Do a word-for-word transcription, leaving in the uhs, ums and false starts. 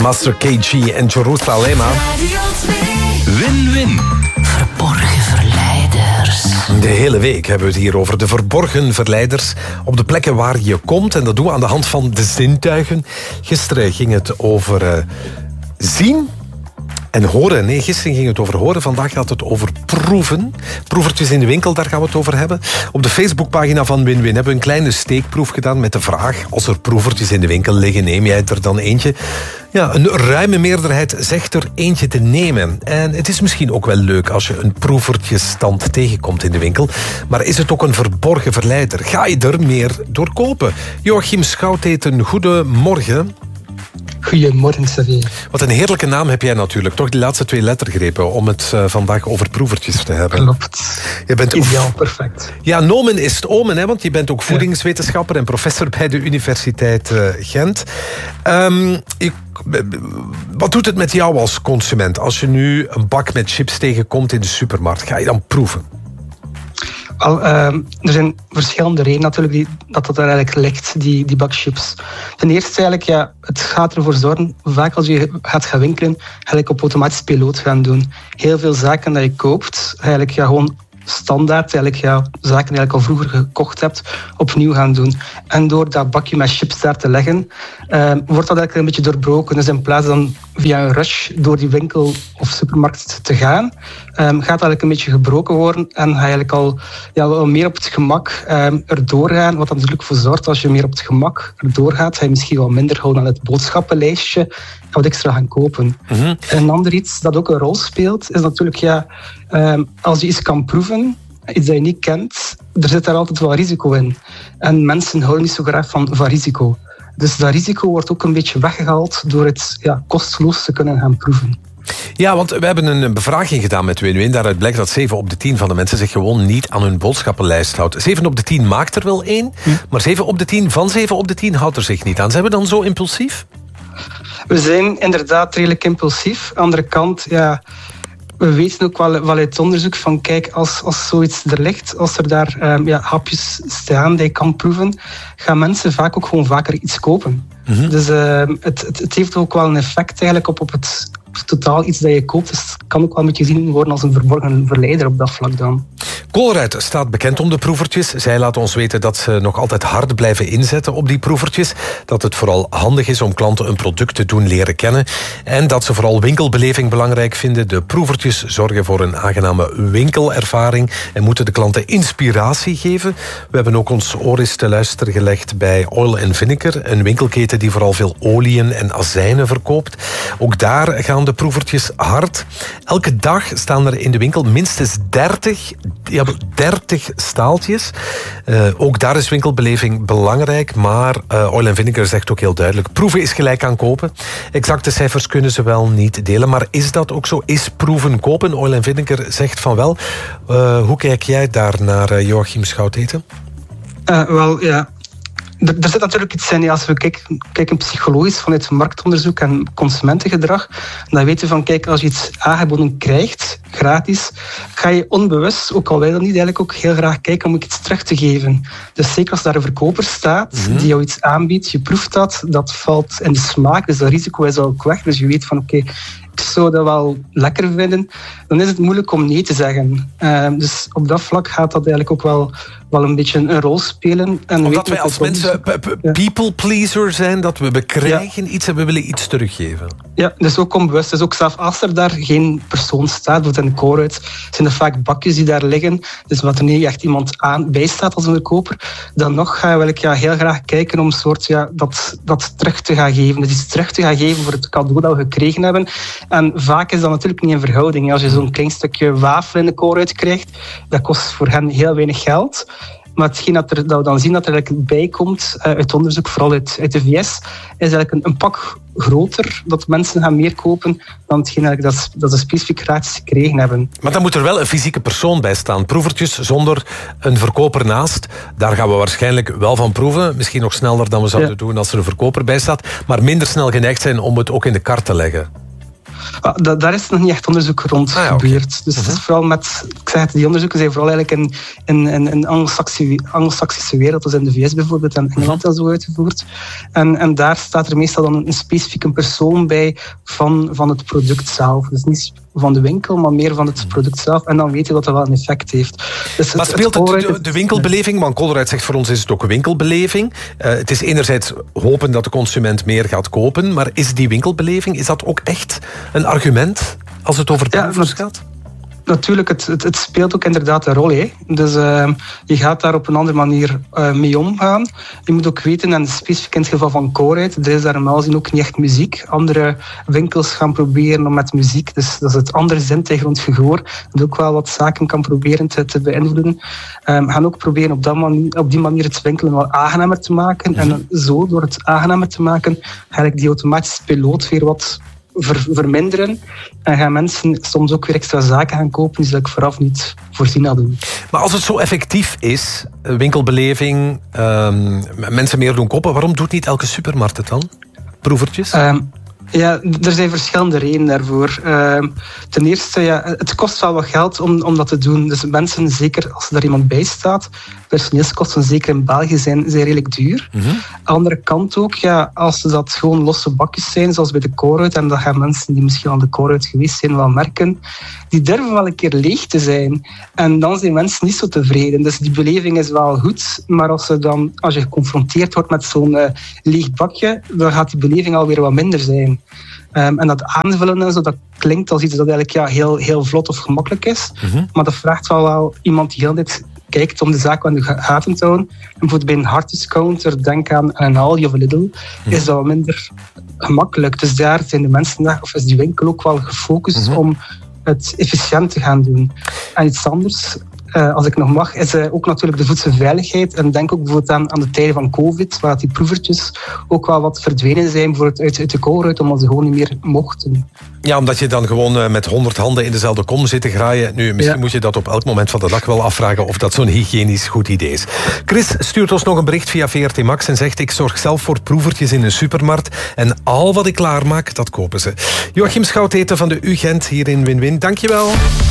Master K G en Jerusalema. Win-win. Verborgen verleiders. De hele week hebben we het hier over de verborgen verleiders op de plekken waar je komt. En dat doen we aan de hand van de zintuigen. Gisteren ging het over uh, zien en horen. Nee, gisteren ging het over horen. Vandaag gaat het over proeven. Proevertjes in de winkel, daar gaan we het over hebben. Op de Facebookpagina van Win-Win hebben we een kleine steekproef gedaan met de vraag: als er proevertjes in de winkel liggen, neem jij er dan eentje? Ja, een ruime meerderheid zegt er eentje te nemen. En het is misschien ook wel leuk als je een proevertjesstand tegenkomt in de winkel. Maar is het ook een verborgen verleider? Ga je er meer door kopen? Joachim Schouteten, goedemorgen. Goedemorgen, Xavier. Wat een heerlijke naam heb jij natuurlijk. Toch die laatste twee lettergrepen om het uh, vandaag over proevertjes te hebben. Klopt. Je bent Ideaal, perfect. Ja, nomen is het omen, hè, want je bent ook voedingswetenschapper en professor bij de Universiteit uh, Gent. Um, ik, wat doet het met jou als consument als je nu een bak met chips tegenkomt in de supermarkt? Ga je dan proeven? Al, uh, er zijn verschillende redenen natuurlijk die, dat dat er eigenlijk ligt, die, die bak chips. Ten eerste eigenlijk, ja, het gaat ervoor zorgen, vaak als je gaat gaan winkelen, eigenlijk op automatisch piloot gaan doen. Heel veel zaken dat je koopt, eigenlijk ja, gewoon standaard, eigenlijk, ja, zaken die je al vroeger gekocht hebt, opnieuw gaan doen. En door dat bakje met chips daar te leggen, uh, wordt dat eigenlijk een beetje doorbroken. Dus in plaats van via een rush door die winkel of supermarkt te gaan, um, gaat dat eigenlijk een beetje gebroken worden en ga je eigenlijk al ja, wel meer op het gemak um, erdoor gaan. Wat er natuurlijk voor zorgt, als je meer op het gemak erdoor gaat, ga je misschien wel minder houden aan het boodschappenlijstje, wat extra gaan kopen. Mm-hmm. En een ander iets dat ook een rol speelt, is natuurlijk, ja, um, als je iets kan proeven, iets dat je niet kent, er zit daar altijd wel risico in. En mensen houden niet zo graag van, van risico. Dus dat risico wordt ook een beetje weggehaald door het ja, kosteloos te kunnen gaan proeven. Ja, want we hebben een bevraging gedaan met Win-Win. Daaruit blijkt dat zeven op de tien van de mensen zich gewoon niet aan hun boodschappenlijst houdt. zeven op de tien maakt er wel één, hm. maar zeven op de tien van zeven op de tien houdt er zich niet aan. Zijn we dan zo impulsief? We zijn inderdaad redelijk impulsief. Aan de andere kant, ja, we weten ook wel, wel uit onderzoek van, kijk, als, als zoiets er ligt, als er daar um, ja, hapjes staan die je kan proeven, gaan mensen vaak ook gewoon vaker iets kopen. Mm-hmm. Dus uh, het, het, het heeft ook wel een effect eigenlijk op, op het totaal iets dat je koopt. Dus het kan ook wel een beetje gezien worden als een verborgen verleider op dat vlak dan. Colruyt staat bekend om de proevertjes. Zij laten ons weten dat ze nog altijd hard blijven inzetten op die proevertjes. Dat het vooral handig is om klanten een product te doen leren kennen. En dat ze vooral winkelbeleving belangrijk vinden. De proevertjes zorgen voor een aangename winkelervaring en moeten de klanten inspiratie geven. We hebben ook ons oor eens te luisteren gelegd bij Oil and Vinegar, een winkelketen die vooral veel oliën en azijnen verkoopt. Ook daar gaan de proevertjes hard. Elke dag staan er in de winkel minstens dertig, ja, dertig staaltjes. Uh, ook daar is winkelbeleving belangrijk, maar uh, Oil and Vinegar zegt ook heel duidelijk: proeven is gelijk aan kopen. Exacte cijfers kunnen ze wel niet delen, maar is dat ook zo? Is proeven kopen? Oil and Vinegar zegt van wel. Uh, hoe kijk jij daar naar, uh, Joachim Schouteten? Uh, wel, ja. Er, er zit natuurlijk iets in, als we kijken, kijken psychologisch vanuit marktonderzoek en consumentengedrag, dan weten we van, kijk, als je iets aangeboden krijgt, gratis, ga je onbewust, ook al wij dat niet, eigenlijk ook heel graag kijken om iets terug te geven. Dus zeker als daar een verkoper staat, mm-hmm. die jou iets aanbiedt, je proeft dat, dat valt in de smaak, dus dat risico is ook weg. Dus je weet van, oké, okay, ik zou dat wel lekker vinden, dan is het moeilijk om nee te zeggen. Uh, dus op dat vlak gaat dat eigenlijk ook wel, wel een beetje een rol spelen. En omdat wij als mensen people pleaser zijn, dat we bekrijgen ja. iets en we willen iets teruggeven. Ja, dus ook onbewust. Dus ook zelf als er daar geen persoon staat, bijvoorbeeld in de Colruyt, zijn er vaak bakjes die daar liggen. Dus wat er niet echt iemand aan bij staat als een verkoper, dan nog ga je ja, heel graag kijken om een soort ja, dat, dat terug te gaan geven. Dus iets terug te gaan geven voor het cadeau dat we gekregen hebben. En vaak is dat natuurlijk niet in verhouding. Als je zo'n klein stukje wafel in de Colruyt krijgt, dat kost voor hen heel weinig geld. Maar hetgeen dat, er, dat we dan zien dat er eigenlijk bij komt, uh, uit onderzoek, vooral uit, uit de V S, is eigenlijk een, een pak groter, dat mensen gaan meer kopen dan hetgeen dat, dat ze specifiek gratis gekregen hebben. Maar dan moet er wel een fysieke persoon bij staan. Proevertjes zonder een verkoper naast, daar gaan we waarschijnlijk wel van proeven. Misschien nog sneller dan we zouden ja. doen als er een verkoper bij staat. Maar minder snel geneigd zijn om het ook in de kar te leggen. Da, daar is nog niet echt onderzoek rond ah, ja, gebeurd. Okay. Dus uh-huh. het is vooral met, ik zeg het, die onderzoeken zijn vooral eigenlijk in, in, in, in Anglo-Saxische wereld, dus in de V S bijvoorbeeld en Engeland uh-huh. zo uitgevoerd. En, en daar staat er meestal dan een specifieke persoon bij van, van het product zelf. Dus niet van de winkel, maar meer van het product zelf. En dan weet je dat dat wel een effect heeft. Dus maar het, speelt het, het de, de winkelbeleving, want Colruyt zegt voor ons is het ook een winkelbeleving. Uh, het is enerzijds hopen dat de consument meer gaat kopen, maar is die winkelbeleving, is dat ook echt een argument als het over proevers ja, gaat? Natuurlijk, het, het, het speelt ook inderdaad een rol. Hè. Dus uh, je gaat daar op een andere manier uh, mee omgaan. Je moet ook weten, en specifiek in het geval van Colruyt, er is daar normaal gezien ook niet echt muziek. Andere winkels gaan proberen om met muziek, dus dat is het andere zintuig rond gehoor, dat ook wel wat zaken kan proberen te, te beïnvloeden. Um, gaan ook proberen op, dat manier, op die manier het winkelen wat aangenamer te maken. Mm-hmm. En zo, door het aangenamer te maken, ga ik die automatische piloot weer wat Ver, verminderen en gaan mensen soms ook weer extra zaken gaan kopen die ze vooraf niet voorzien hadden. Maar als het zo effectief is, winkelbeleving, um, mensen meer doen kopen, waarom doet niet elke supermarkt het dan? Proevertjes? Um, Ja, er zijn verschillende redenen daarvoor. Uh, ten eerste, ja, het kost wel wat geld om, om dat te doen. Dus mensen, zeker als er daar iemand bij staat, personeelskosten, zeker in België, zijn, zijn redelijk duur. Mm-hmm. Aan de andere kant ook, ja, als dat gewoon losse bakjes zijn, zoals bij de Colruyt, en dat gaan mensen die misschien aan de Colruyt geweest zijn wel merken, die durven wel een keer leeg te zijn. En dan zijn mensen niet zo tevreden. Dus die beleving is wel goed, maar als, je dan, als je geconfronteerd wordt met zo'n uh, leeg bakje, dan gaat die beleving alweer wat minder zijn. Um, en dat aanvullen en zo, dat klinkt als iets dat eigenlijk ja, heel, heel vlot of gemakkelijk is. Mm-hmm. Maar dat vraagt wel, wel iemand die heel dit kijkt om de zaak aan de gaten te houden. En bijvoorbeeld bij een harddiscounter, denk aan een Aldi of een Lidl, mm-hmm. is dat wat minder gemakkelijk. Dus daar zijn de mensen, of is die winkel ook wel gefocust mm-hmm. om het efficiënt te gaan doen. En iets anders, uh, als ik nog mag, is uh, ook natuurlijk de voedselveiligheid. En denk ook bijvoorbeeld aan, aan de tijden van COVID, waar die proevertjes ook wel wat verdwenen zijn, bijvoorbeeld uit, uit de Colruyt, omdat ze gewoon niet meer mochten. Ja, omdat je dan gewoon uh, met honderd handen in dezelfde kom zit te graaien. Nu, misschien ja. moet je dat op elk moment van de dag wel afvragen of dat zo'n hygiënisch goed idee is. Chris stuurt ons nog een bericht via V R T Max en zegt: ik zorg zelf voor proevertjes in een supermarkt en al wat ik klaarmaak, dat kopen ze. Joachim Schouteten van de U Gent hier in Win-Win. Dankjewel.